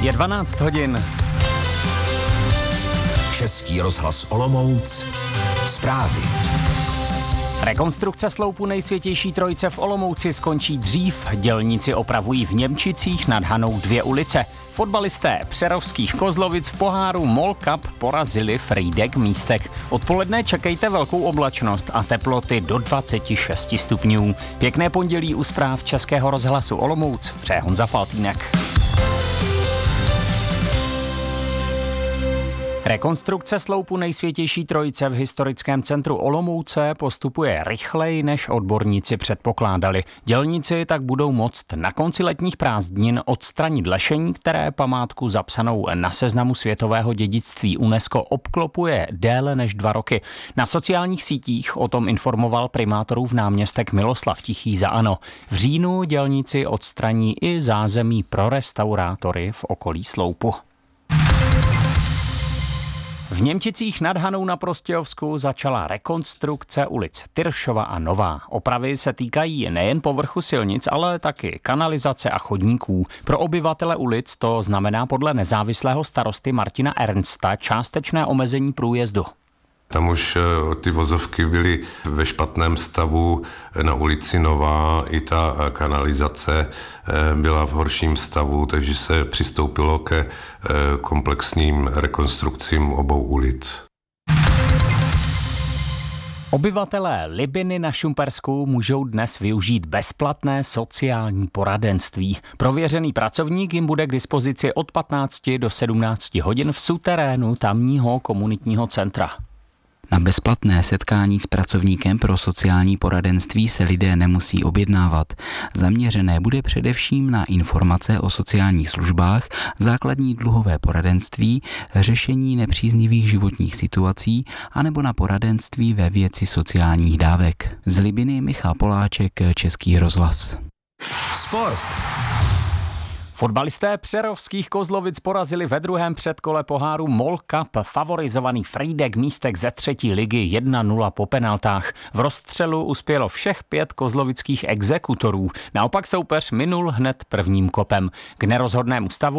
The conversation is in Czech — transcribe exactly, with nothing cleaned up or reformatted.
Je dvanáct hodin. Český rozhlas Olomouc. Zprávy. Rekonstrukce sloupu Nejsvětější trojice v Olomouci skončí dřív. Dělníci opravují v Němčicích nad Hanou dvě ulice. Fotbalisté přerovských Kozlovic v poháru Mall Cup porazili Frýdek Místek. Odpoledne čekejte velkou oblačnost a teploty do dvacet šest stupňů. Pěkné pondělí u zpráv Českého rozhlasu Olomouc. Přeje Honza Faltýnek. Rekonstrukce sloupu Nejsvětější trojice v historickém centru Olomouce postupuje rychleji, než odborníci předpokládali. Dělníci tak budou moct na konci letních prázdnin odstranit lešení, které památku zapsanou na seznamu světového dědictví UNESCO obklopuje déle než dva roky. Na sociálních sítích o tom informoval primátorův náměstek Miloslav Tichý za ANO. V říjnu dělníci odstraní i zázemí pro restaurátory v okolí sloupu. V Němčicích nad Hanou na Prostějovsku začala rekonstrukce ulic Tyršova a Nová. Opravy se týkají nejen povrchu silnic, ale taky kanalizace a chodníků. Pro obyvatele ulic to znamená podle nezávislého starosty Martina Ernsta částečné omezení průjezdu. Tam už ty vozovky byly ve špatném stavu, na ulici Nová i ta kanalizace byla v horším stavu, takže se přistoupilo ke komplexním rekonstrukcím obou ulic. Obyvatelé Libiny na Šumpersku můžou dnes využít bezplatné sociální poradenství. Prověřený pracovník jim bude k dispozici od patnácti do sedmnácti hodin v suterénu tamního komunitního centra. Na bezplatné setkání s pracovníkem pro sociální poradenství se lidé nemusí objednávat. Zaměřené bude především na informace o sociálních službách, základní dluhové poradenství, řešení nepříznivých životních situací anebo na poradenství ve věci sociálních dávek. Z Libiny Michal Poláček, Český rozhlas. Sport. Fotbalisté přerovských Kozlovic porazili ve druhém předkole poháru Mall Cup favorizovaný Frýdek Místek ze třetí ligy jedna nula po penaltách. V rozstřelu uspělo všech pět kozlovických exekutorů. Naopak soupeř minul hned prvním kopem. K nerozhodnému stavu